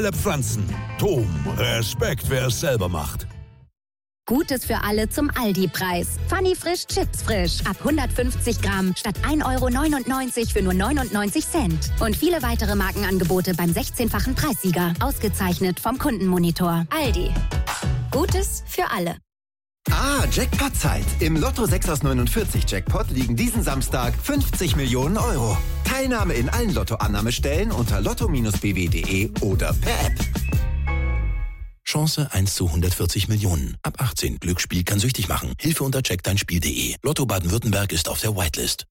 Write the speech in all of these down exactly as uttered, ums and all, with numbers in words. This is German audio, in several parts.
Pflanzen. Dom, Respekt, wer es selber macht. Gutes für alle zum Aldi-Preis. Funny Frisch Chips frisch. Ab hundertfünfzig Gramm statt ein Euro neunundneunzig für nur neunundneunzig Cent. Und viele weitere Markenangebote beim sechzehnfachen Preissieger. Ausgezeichnet vom Kundenmonitor. Aldi. Gutes für alle. Ah, Jackpot-Zeit. Im Lotto sechs aus neunundvierzig Jackpot liegen diesen Samstag fünfzig Millionen Euro. Teilnahme in allen Lotto-Annahmestellen unter lotto Bindestrich b w punkt d e oder per App. Chance eins zu hundertvierzig Millionen. Ab achtzehn. Glücksspiel kann süchtig machen. Hilfe unter check dein Spiel punkt de. Lotto Baden-Württemberg ist auf der Whitelist.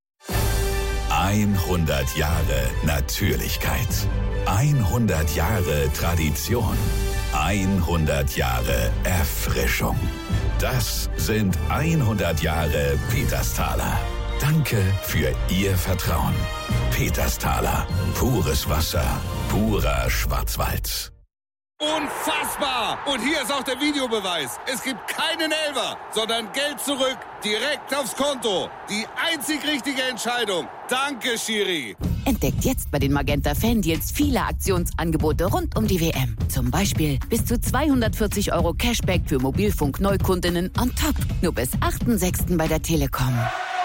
hundert Jahre Natürlichkeit. hundert Jahre Tradition. hundert Jahre Erfrischung. Das sind hundert Jahre Petersthaler. Danke für Ihr Vertrauen. Petersthaler. Pures Wasser. Purer Schwarzwald. Unfassbar! Und hier ist auch der Videobeweis. Es gibt keinen Elfer, sondern Geld zurück, direkt aufs Konto. Die einzig richtige Entscheidung. Danke, Schiri. Entdeckt jetzt bei den Magenta Fan-Deals viele Aktionsangebote rund um die W M. Zum Beispiel bis zu zweihundertvierzig Euro Cashback für Mobilfunk-Neukundinnen on top. Nur bis achten sechsten bei der Telekom.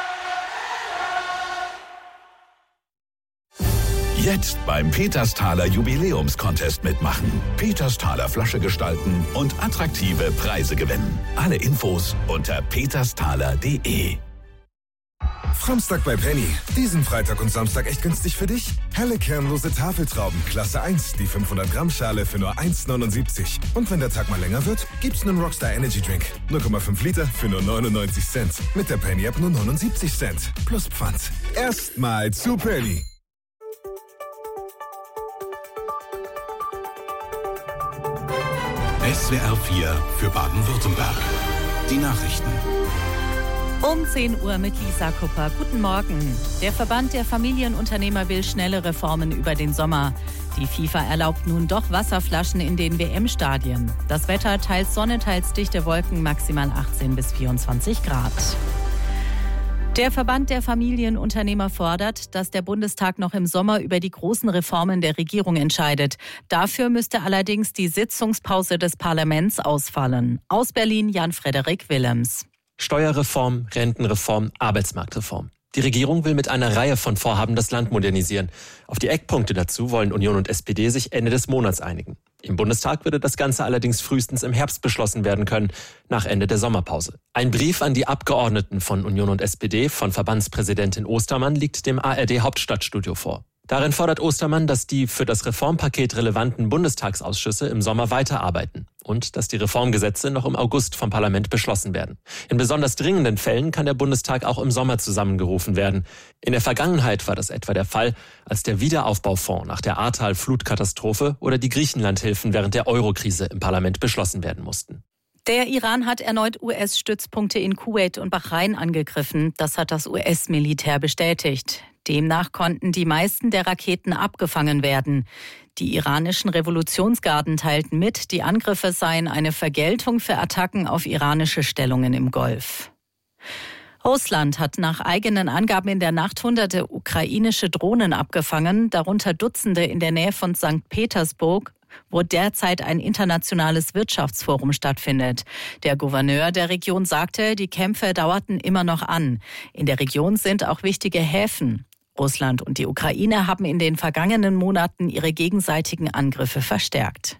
Jetzt beim Petersthaler Jubiläumscontest mitmachen. Petersthaler Flasche gestalten und attraktive Preise gewinnen. Alle Infos unter petersthaler punkt de. Framstag bei Penny. Diesen Freitag und Samstag echt günstig für dich? Helle kernlose Tafeltrauben, Klasse eins, die fünfhundert Gramm Schale für nur eins neunundsiebzig. Und wenn der Tag mal länger wird, gibt's einen Rockstar Energy Drink. null Komma fünf Liter für nur neunundneunzig Cent. Mit der Penny App nur neunundsiebzig Cent. Plus Pfand. Erstmal zu Penny. S W R vier für Baden-Württemberg. Die Nachrichten. Um zehn Uhr mit Lisa Kupper. Guten Morgen. Der Verband der Familienunternehmer will schnelle Reformen über den Sommer. Die FIFA erlaubt nun doch Wasserflaschen in den W M-Stadien. Das Wetter teils Sonne, teils dichte Wolken, maximal achtzehn bis vierundzwanzig Grad. Der Verband der Familienunternehmer fordert, dass der Bundestag noch im Sommer über die großen Reformen der Regierung entscheidet. Dafür müsste allerdings die Sitzungspause des Parlaments ausfallen. Aus Berlin Jan-Frederik Willems. Steuerreform, Rentenreform, Arbeitsmarktreform. Die Regierung will mit einer Reihe von Vorhaben das Land modernisieren. Auf die Eckpunkte dazu wollen Union und S P D sich Ende des Monats einigen. Im Bundestag würde das Ganze allerdings frühestens im Herbst beschlossen werden können, nach Ende der Sommerpause. Ein Brief an die Abgeordneten von Union und S P D von Verbandspräsidentin Ostermann liegt dem A R D-Hauptstadtstudio vor. Darin fordert Ostermann, dass die für das Reformpaket relevanten Bundestagsausschüsse im Sommer weiterarbeiten und dass die Reformgesetze noch im August vom Parlament beschlossen werden. In besonders dringenden Fällen kann der Bundestag auch im Sommer zusammengerufen werden. In der Vergangenheit war das etwa der Fall, als der Wiederaufbaufonds nach der Ahrtal-Flutkatastrophe oder die Griechenlandhilfen während der Eurokrise im Parlament beschlossen werden mussten. Der Iran hat erneut U S-Stützpunkte in Kuwait und Bahrain angegriffen. Das hat das U S-Militär bestätigt. Demnach konnten die meisten der Raketen abgefangen werden. Die iranischen Revolutionsgarden teilten mit, die Angriffe seien eine Vergeltung für Attacken auf iranische Stellungen im Golf. Russland hat nach eigenen Angaben in der Nacht hunderte ukrainische Drohnen abgefangen, darunter Dutzende in der Nähe von Sankt Petersburg, wo derzeit ein internationales Wirtschaftsforum stattfindet. Der Gouverneur der Region sagte, die Kämpfe dauerten immer noch an. In der Region sind auch wichtige Häfen. Russland und die Ukraine haben in den vergangenen Monaten ihre gegenseitigen Angriffe verstärkt.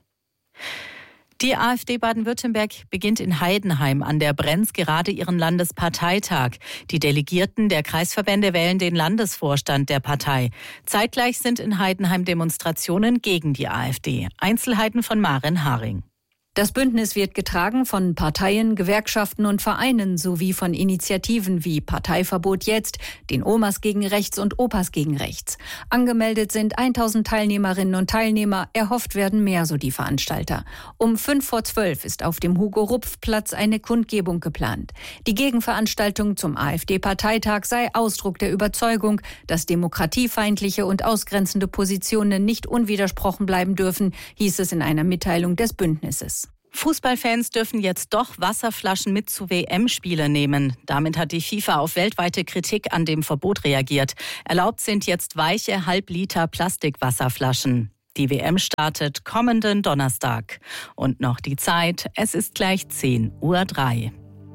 Die AfD Baden-Württemberg beginnt in Heidenheim an der Brenz gerade ihren Landesparteitag. Die Delegierten der Kreisverbände wählen den Landesvorstand der Partei. Zeitgleich sind in Heidenheim Demonstrationen gegen die AfD. Einzelheiten von Maren Haring. Das Bündnis wird getragen von Parteien, Gewerkschaften und Vereinen sowie von Initiativen wie Parteiverbot jetzt, den Omas gegen Rechts und Opas gegen Rechts. Angemeldet sind tausend Teilnehmerinnen und Teilnehmer, erhofft werden mehr, so die Veranstalter. Um fünf vor zwölf ist auf dem Hugo-Rupf-Platz eine Kundgebung geplant. Die Gegenveranstaltung zum AfD-Parteitag sei Ausdruck der Überzeugung, dass demokratiefeindliche und ausgrenzende Positionen nicht unwidersprochen bleiben dürfen, hieß es in einer Mitteilung des Bündnisses. Fußballfans dürfen jetzt doch Wasserflaschen mit zu W M-Spielen nehmen. Damit hat die FIFA auf weltweite Kritik an dem Verbot reagiert. Erlaubt sind jetzt weiche Halbliter Plastikwasserflaschen. Die W M startet kommenden Donnerstag. Und noch die Zeit, es ist gleich zehn Uhr drei.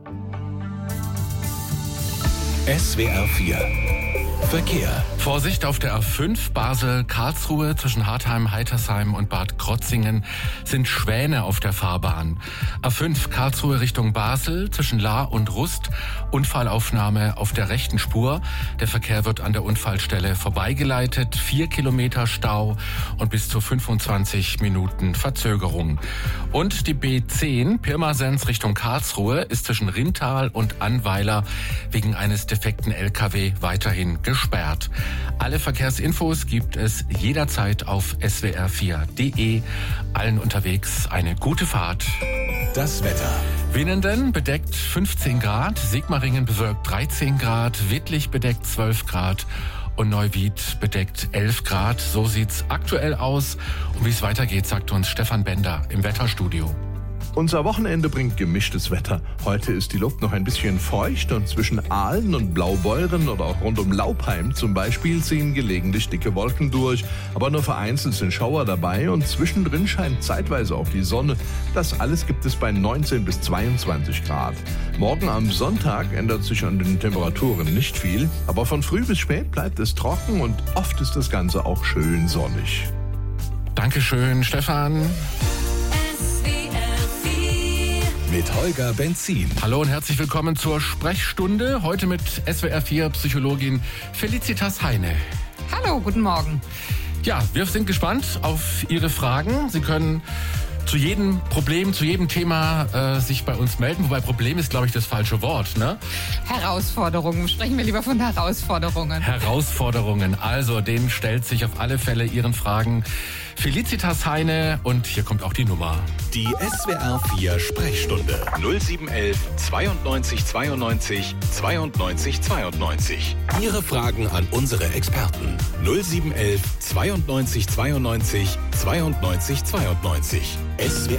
S W R vier Verkehr. Vorsicht auf der A fünf Basel-Karlsruhe zwischen Hartheim, Heitersheim und Bad Krotzingen sind Schwäne auf der Fahrbahn. A fünf Karlsruhe Richtung Basel zwischen Lahr und Rust. Unfallaufnahme auf der rechten Spur. Der Verkehr wird an der Unfallstelle vorbeigeleitet. Vier Kilometer Stau und bis zu fünfundzwanzig Minuten Verzögerung. Und die B zehn Pirmasens Richtung Karlsruhe ist zwischen Rintal und Annweiler wegen eines defekten L K W weiterhin gesperrt. Alle Verkehrsinfos gibt es jederzeit auf S W R vier Punkt de. Allen unterwegs eine gute Fahrt. Das Wetter. Winnenden bedeckt fünfzehn Grad, Sigmaringen bewölkt dreizehn Grad, Wittlich bedeckt zwölf Grad und Neuwied bedeckt elf Grad. So sieht's aktuell aus. Und wie es weitergeht, sagt uns Stefan Bender im Wetterstudio. Unser Wochenende bringt gemischtes Wetter. Heute ist die Luft noch ein bisschen feucht und zwischen Aalen und Blaubeuren oder auch rund um Laupheim zum Beispiel ziehen gelegentlich dicke Wolken durch. Aber nur vereinzelt sind Schauer dabei und zwischendrin scheint zeitweise auch die Sonne. Das alles gibt es bei neunzehn bis zweiundzwanzig Grad. Morgen am Sonntag ändert sich an den Temperaturen nicht viel, aber von früh bis spät bleibt es trocken und oft ist das Ganze auch schön sonnig. Dankeschön, Stefan. Mit Holger Benzin. Hallo und herzlich willkommen zur Sprechstunde. Heute mit S W R vier Psychologin Felicitas Heine. Hallo, guten Morgen. Ja, wir sind gespannt auf Ihre Fragen. Sie können zu jedem Problem, zu jedem Thema äh, sich bei uns melden. Wobei Problem ist, glaube ich, das falsche Wort, ne? Herausforderungen. Sprechen wir lieber von Herausforderungen. Herausforderungen. Also, denen stellt sich auf alle Fälle Ihren Fragen Felicitas Heine und hier kommt auch die Nummer. Die S W R vier Sprechstunde null sieben eins eins zweiundneunzig zweiundneunzig zweiundneunzig zweiundneunzig. Ihre Fragen an unsere Experten null sieben eins eins zweiundneunzig zweiundneunzig zweiundneunzig zweiundneunzig. S W R